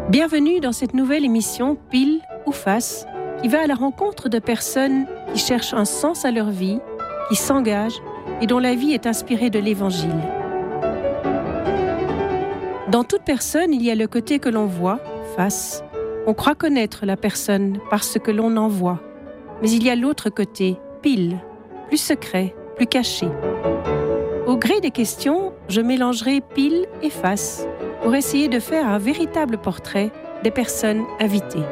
Bienvenue dans cette nouvelle émission Pile ou Face, qui va à la rencontre de personnes qui cherchent un sens à leur vie, qui s'engagent et dont la vie est inspirée de l'Évangile. Dans toute personne, il y a le côté que l'on voit, face. On croit connaître la personne parce que l'on en voit. Mais il y a l'autre côté, pile, plus secret, plus caché. Au gré des questions, je mélangerai pile et face pour essayer de faire un véritable portrait des personnes invitées.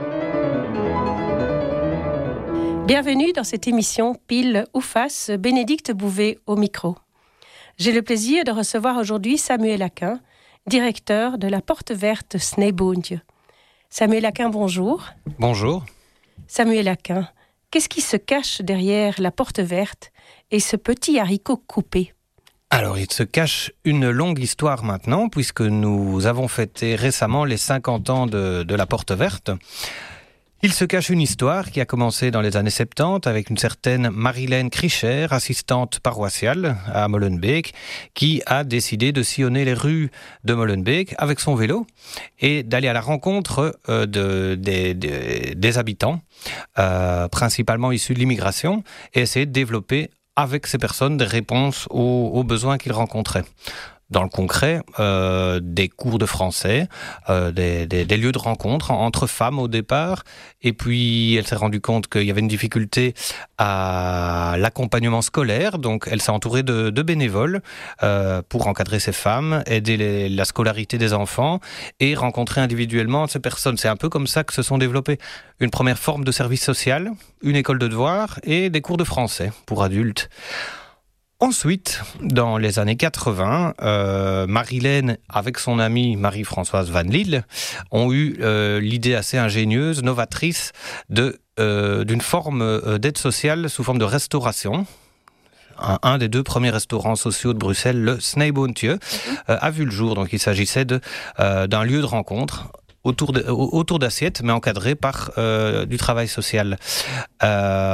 Bienvenue dans cette émission Pile ou Face, Bénédicte Bouvet au micro. J'ai le plaisir de recevoir aujourd'hui Samuel Aquin, directeur de la Porte Verte Sneboentje. Samuel Aquin, bonjour. Bonjour. Samuel Aquin, qu'est-ce qui se cache derrière la Porte Verte et ce petit haricot coupé ? Alors, il se cache une longue histoire maintenant, puisque nous avons fêté récemment les 50 ans de la Porte Verte. Il se cache une histoire qui a commencé dans les années 70 avec une certaine Marilène Kricher, assistante paroissiale à Molenbeek, qui a décidé de sillonner les rues de Molenbeek avec son vélo et d'aller à la rencontre des habitants, principalement issus de l'immigration, et essayer de développer avec ces personnes des réponses aux besoins qu'ils rencontraient. Dans le concret, des cours de français, des lieux de rencontre entre femmes au départ, et puis elle s'est rendue compte qu'il y avait une difficulté à l'accompagnement scolaire, donc elle s'est entourée de bénévoles pour encadrer ces femmes, aider la scolarité des enfants et rencontrer individuellement ces personnes. C'est un peu comme ça que se sont développées une première forme de service social, une école de devoirs et des cours de français pour adultes. Ensuite, dans les années 80, Marilène, avec son amie Marie-Françoise Van Lille, ont eu l'idée assez ingénieuse, novatrice, d'une forme d'aide sociale sous forme de restauration. Un des deux premiers restaurants sociaux de Bruxelles, le Sneboentje, a vu le jour. Donc il s'agissait d'un lieu de rencontre autour d'assiettes, mais encadré par du travail social. Et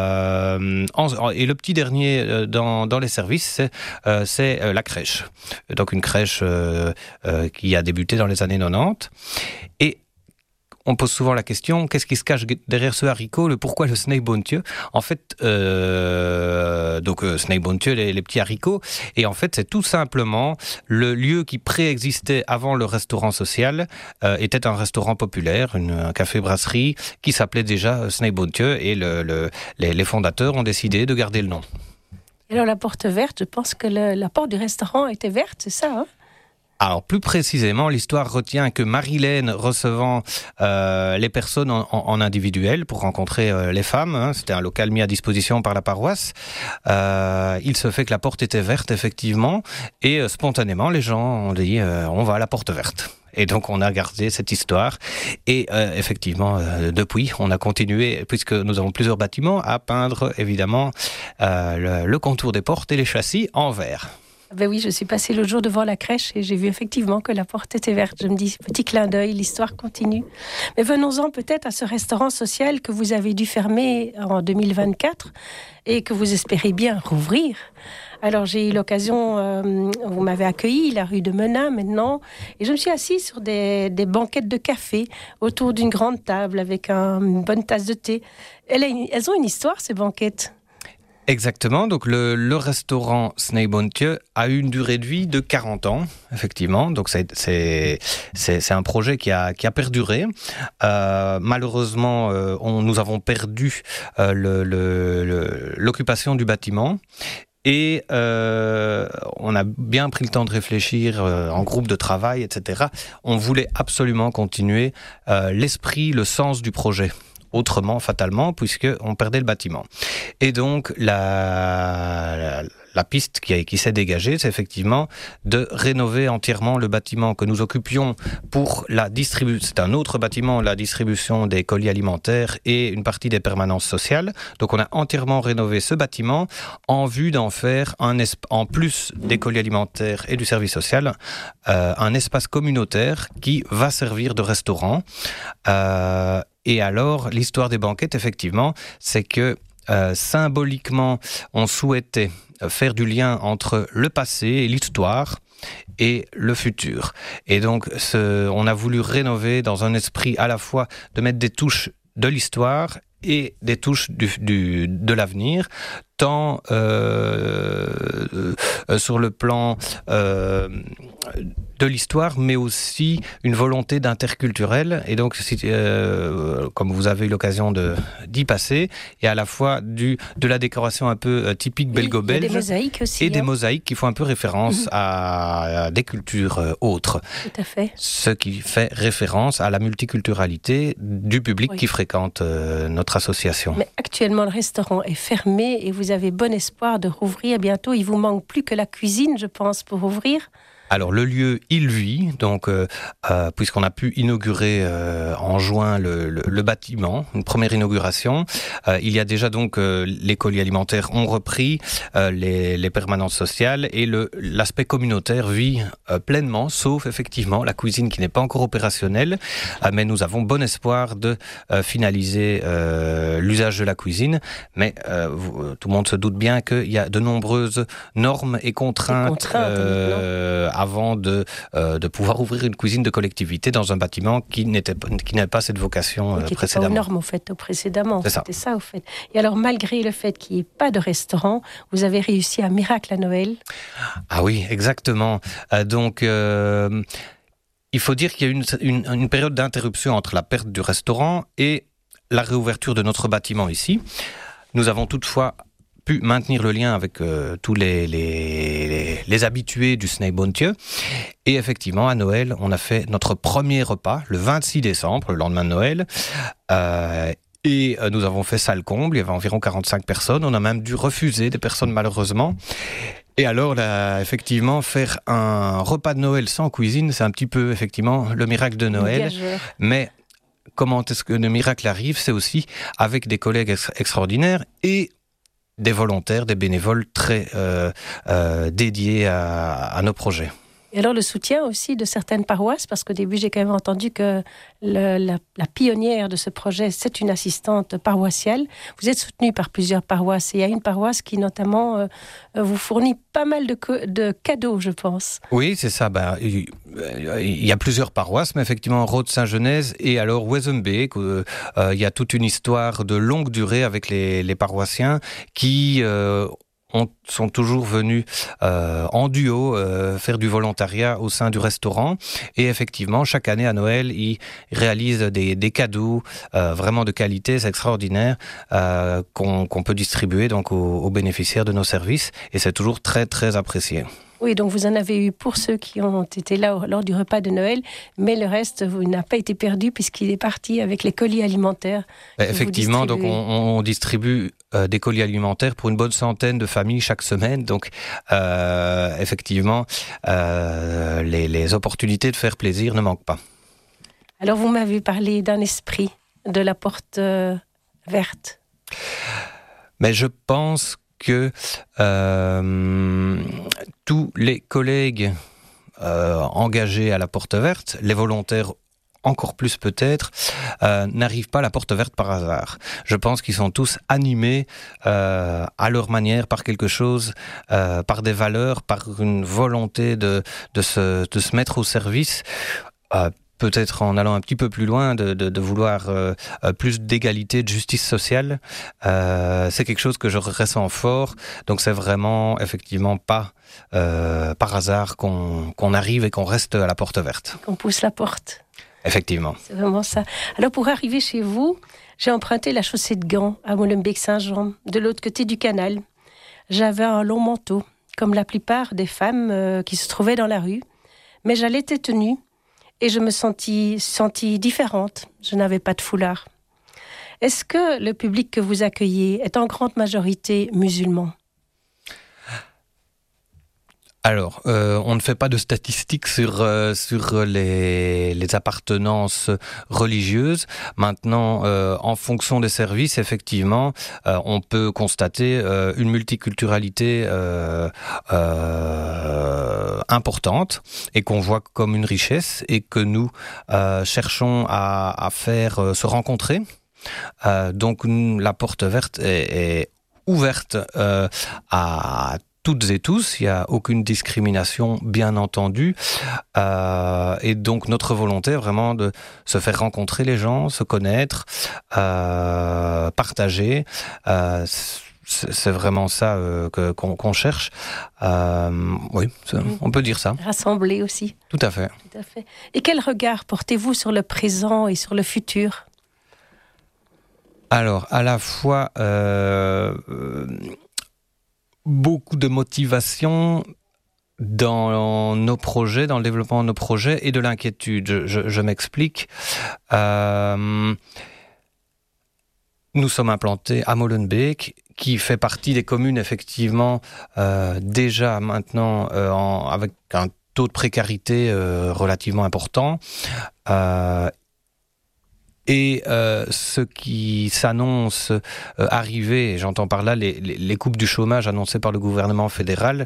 le petit dernier dans les services, c'est la crèche. Donc une crèche qui a débuté dans les années 90. Et on pose souvent la question, qu'est-ce qui se cache derrière ce haricot, le pourquoi le Sneboentje ? En fait, Sneboentje, les petits haricots, et en fait, c'est tout simplement le lieu qui préexistait avant le restaurant social, était un restaurant populaire, un café-brasserie, qui s'appelait déjà Sneboentje, et les fondateurs ont décidé de garder le nom. Alors la porte verte, je pense que la porte du restaurant était verte, c'est ça, hein ? Alors plus précisément, l'histoire retient que Marilène recevant les personnes en individuel pour rencontrer les femmes, c'était un local mis à disposition par la paroisse, il se fait que la porte était verte effectivement et spontanément les gens ont dit on va à la porte verte. Et donc on a gardé cette histoire et effectivement depuis on a continué, puisque nous avons plusieurs bâtiments, à peindre évidemment le contour des portes et les châssis en vert. Ben oui, je suis passée l'autre jour devant la crèche et j'ai vu effectivement que la porte était verte. Je me dis, petit clin d'œil, l'histoire continue. Mais venons-en peut-être à ce restaurant social que vous avez dû fermer en 2024 et que vous espérez bien rouvrir. Alors j'ai eu l'occasion, vous m'avez accueilli, la rue de Menin maintenant, et je me suis assise sur des banquettes de café autour d'une grande table avec une bonne tasse de thé. Elles ont une histoire, ces banquettes. Exactement, donc le restaurant Sneboentje a eu une durée de vie de 40 ans, effectivement, donc c'est un projet qui a perduré. Malheureusement, nous avons perdu l'occupation du bâtiment. Et on a bien pris le temps de réfléchir en groupe de travail, etc. On voulait absolument continuer l'esprit, le sens du projet. Autrement, fatalement, puisqu'on perdait le bâtiment. Et donc, la piste qui s'est dégagée, c'est effectivement de rénover entièrement le bâtiment que nous occupions pour la distribution. C'est un autre bâtiment, la distribution des colis alimentaires et une partie des permanences sociales. Donc, on a entièrement rénové ce bâtiment en vue d'en faire, en plus des colis alimentaires et du service social, un espace communautaire qui va servir de restaurant. Et alors, l'histoire des banquettes, effectivement, c'est que symboliquement, on souhaitait faire du lien entre le passé et l'histoire, et le futur. Et donc, on a voulu rénover dans un esprit à la fois de mettre des touches de l'histoire et des touches de l'avenir, tant sur le plan de l'histoire, mais aussi une volonté d'interculturel. Et donc, comme vous avez eu l'occasion d'y passer, et à la fois de la décoration un peu typique belgo-belge, et des mosaïques aussi, et des mosaïques qui font un peu référence à des cultures autres. Tout à fait. Ce qui fait référence à la multiculturalité du public qui fréquente notre association. Mais actuellement, le restaurant est fermé et vous avez bon espoir de rouvrir bientôt. Il vous manque plus que la cuisine, je pense, pour ouvrir. Alors le lieu, il vit, donc puisqu'on a pu inaugurer en juin le bâtiment, une première inauguration. Il y a déjà donc les colis alimentaires ont repris, les permanences sociales et l'aspect communautaire vit pleinement, sauf effectivement la cuisine qui n'est pas encore opérationnelle, mais nous avons bon espoir de finaliser l'usage de la cuisine. Mais tout le monde se doute bien qu'il y a de nombreuses normes et contraintes avant de pouvoir ouvrir une cuisine de collectivité dans un bâtiment qui n'avait pas cette vocation qui précédemment. Qui n'était pas aux normes, au fait, précédemment. C'était ça, au fait. Et alors, malgré le fait qu'il n'y ait pas de restaurant, vous avez réussi un miracle à Noël. Ah oui, exactement. Donc, il faut dire qu'il y a une période d'interruption entre la perte du restaurant et la réouverture de notre bâtiment ici. Nous avons toutefois pu maintenir le lien avec tous les habitués du Snijbontje. Et effectivement, à Noël, on a fait notre premier repas, le 26 décembre, le lendemain de Noël. Et nous avons fait salle comble, il y avait environ 45 personnes. On a même dû refuser des personnes, malheureusement. Et alors, là, effectivement, faire un repas de Noël sans cuisine, c'est un petit peu, effectivement, le miracle de Noël. Mais comment est-ce que le miracle arrive? C'est aussi avec des collègues extraordinaires et des volontaires, des bénévoles très dédiés à nos projets. Et alors le soutien aussi de certaines paroisses, parce qu'au début j'ai quand même entendu que la pionnière de ce projet, c'est une assistante paroissiale. Vous êtes soutenu par plusieurs paroisses et il y a une paroisse qui notamment vous fournit pas mal de cadeaux, je pense. Oui, c'est ça. Il y a plusieurs paroisses, mais effectivement Rhodes-Saint-Genèse et alors Wezenbeek, il y a toute une histoire de longue durée avec les paroissiens qui sont toujours venus en duo faire du volontariat au sein du restaurant. Et effectivement, chaque année à Noël, ils réalisent des cadeaux vraiment de qualité, c'est extraordinaire, qu'on peut distribuer donc aux bénéficiaires de nos services. Et c'est toujours très, très apprécié. Oui, donc vous en avez eu pour ceux qui ont été là lors du repas de Noël, mais le reste n'a pas été perdu puisqu'il est parti avec les colis alimentaires. Effectivement, donc on distribue des colis alimentaires pour une bonne centaine de familles chaque semaine. Donc, effectivement, les opportunités de faire plaisir ne manquent pas. Alors, vous m'avez parlé d'un esprit de la porte verte. Mais je pense que tous les collègues engagés à la porte verte, les volontaires encore plus peut-être, n'arrivent pas à la porte verte par hasard. Je pense qu'ils sont tous animés à leur manière par quelque chose, par des valeurs, par une volonté de se mettre au service. Peut-être en allant un petit peu plus loin, de vouloir plus d'égalité, de justice sociale. C'est quelque chose que je ressens fort. Donc c'est vraiment, effectivement, pas par hasard qu'on arrive et qu'on reste à la porte verte. Qu'on pousse la porte. Effectivement. C'est vraiment ça. Alors pour arriver chez vous, j'ai emprunté la chaussée de Gand à Molenbeek-Saint-Jean, de l'autre côté du canal. J'avais un long manteau, comme la plupart des femmes qui se trouvaient dans la rue. Mais j'allais tête nue. Et je me sentis différente. Je n'avais pas de foulard. Est-ce que le public que vous accueillez est en grande majorité musulman ? Alors, on ne fait pas de statistiques sur les appartenances religieuses. Maintenant, en fonction des services, effectivement, on peut constater une multiculturalité importante et qu'on voit comme une richesse et que nous cherchons à faire se rencontrer. Donc, la porte verte est ouverte à toutes et tous, il n'y a aucune discrimination, bien entendu. Et donc, notre volonté est vraiment de se faire rencontrer les gens, se connaître, partager. C'est vraiment ça qu'on cherche. Oui, on peut dire ça. Rassembler aussi. Tout à fait. Tout à fait. Et quel regard portez-vous sur le présent et sur le futur ? Alors, à la fois beaucoup de motivation dans nos projets, dans le développement de nos projets, et de l'inquiétude. Je m'explique. Nous sommes implantés à Molenbeek, qui fait partie des communes, effectivement, déjà maintenant avec un taux de précarité relativement important. Et ce qui s'annonce arriver, et j'entends par là les coupes du chômage annoncées par le gouvernement fédéral,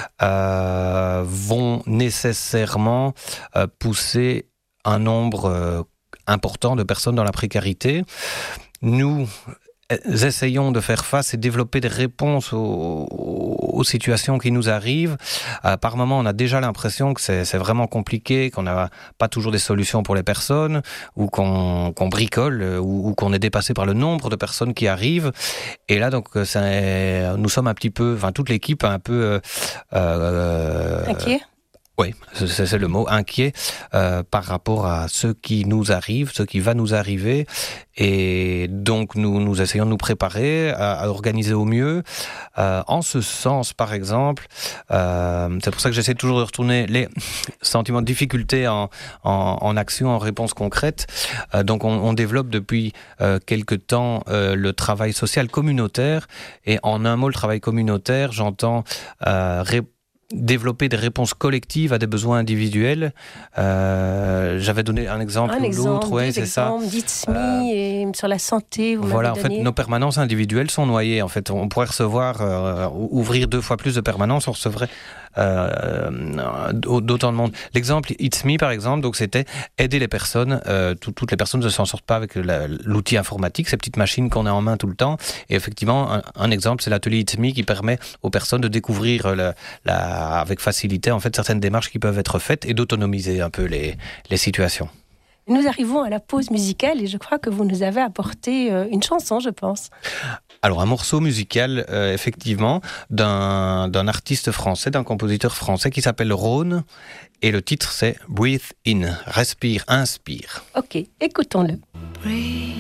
vont nécessairement pousser un nombre important de personnes dans la précarité. Nous essayons de faire face et développer des réponses aux situations qui nous arrivent. Par moments, on a déjà l'impression que c'est vraiment compliqué, qu'on n'a pas toujours des solutions pour les personnes, ou qu'on bricole, ou qu'on est dépassé par le nombre de personnes qui arrivent. Et là, donc, nous sommes un petit peu, enfin, toute l'équipe un peu inquiet. Oui, c'est le mot, inquiet par rapport à ce qui nous arrive, ce qui va nous arriver. Et donc, nous essayons de nous préparer à organiser au mieux. En ce sens, par exemple, c'est pour ça que j'essaie toujours de retourner les sentiments de difficulté en action, en réponse concrète. Donc, on développe depuis quelque temps le travail social communautaire. Et en un mot, le travail communautaire, j'entends développer des réponses collectives à des besoins individuels. J'avais donné un exemple ou l'autre, ouais, c'est ça. Dites-me et sur la santé. Voilà, en fait, nos permanences individuelles sont noyées. En fait, on pourrait recevoir, ouvrir 2 fois plus de permanences, on recevrait d'autant de monde. L'exemple It's Me, par exemple, donc c'était aider les personnes. Toutes les personnes ne s'en sortent pas avec l'outil informatique, ces petites machines qu'on a en main tout le temps. Et effectivement, un exemple, c'est l'atelier It's Me qui permet aux personnes de découvrir avec facilité en fait certaines démarches qui peuvent être faites et d'autonomiser un peu les situations. Nous arrivons à la pause musicale et je crois que vous nous avez apporté une chanson, je pense. Alors un morceau musical, effectivement, d'un artiste français, d'un compositeur français qui s'appelle Rhône, et le titre c'est Breathe In, respire, inspire. Ok, écoutons-le. Breathe